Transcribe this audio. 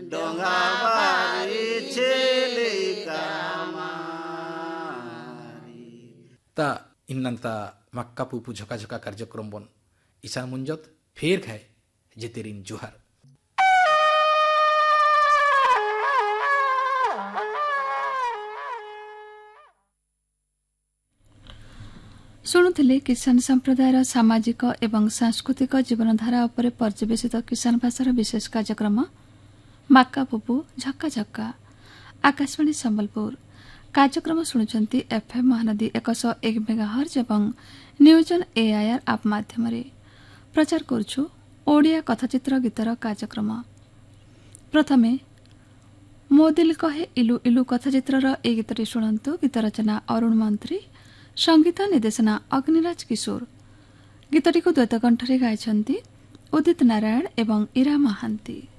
ଡଙ୍ଗା ବାରି ଛେଲେ କାମାରି। ता इन्नंता मक्का पुपु झका झका कार्यक्रम बन ईशान मुंजत फेर खाए जेतेरिन जुहार। ଶୁଣୁଥିଲେ କିଷାନ ସମ୍ପ୍ରଦାୟର ସାମାଜିକ ଏବଂ ସାଂସ୍କୃତିକ ଜୀବନଧାରା ଉପରେ ପର୍ଯ୍ୟବେସିତ କିଷାନ ଭାଷାର ବିଶେଷ କାର୍ଯ୍ୟକ୍ରମ ମାକା ପୁପୁ ଝକା ଝକା। ଆକାଶବାଣୀ ସମ୍ବଲପୁର କାର୍ଯ୍ୟକ୍ରମ ଶୁଣୁଛନ୍ତି ଏଫ୍ଏମ୍ ମହାନଦୀ 101 ମେଗାହର୍ଜ ଏବଂ ନ୍ୟୁଜ୍ ଅନ୍ ଏଆଇଆର୍ ଆପ୍ ମାଧ୍ୟମରେ। ପ୍ରଚାର କରୁଛୁ ଓଡ଼ିଆ କଥାଚିତ୍ର ଗୀତର କାର୍ଯ୍ୟକ୍ରମ। ପ୍ରଥମେ ମୋ ଦିଲ୍ କହେ ଇଲୁ ଇଲୁ କଥାଚିତ୍ରର ଏହି ଗୀତଟି ଶୁଣନ୍ତୁ। ଗୀତ ରଚନା ଅରୁଣ ମନ୍ତ୍ରୀ, ସଙ୍ଗୀତ ନିର୍ଦ୍ଦେଶନା ଅଗ୍ନିରାଜ କିଶୋର। ଗୀତଟିକୁ ଦ୍ୱୈତ କଣ୍ଠରେ ଗାଇଛନ୍ତି ଉଦିତ ନାରାୟଣ ଏବଂ ଇରା ମହାନ୍ତି।